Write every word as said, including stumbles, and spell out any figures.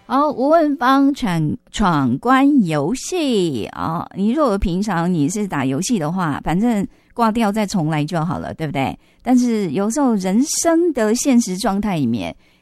好，吴文芳闯闯关游戏啊！你如果平常你是打游戏的话，反正挂掉再重来就好了，对不对？但是有时候人生的现实状态里面，